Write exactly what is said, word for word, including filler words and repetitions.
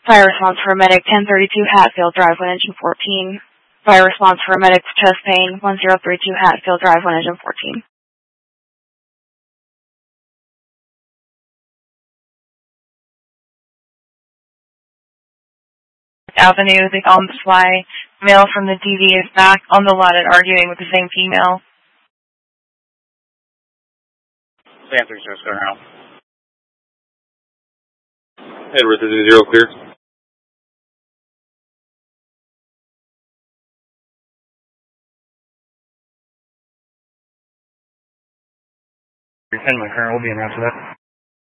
Fire response for medic ten thirty-two Hatfield Drive, one engine fourteen. Fire response for medic chest pain one zero three two Hatfield Drive, one engine fourteen. Avenue, the on the fly male from the D V is back on the lot and arguing with the same female. Sam three zero square now. Edward, this is zero clear. Send my current, we'll be in after that.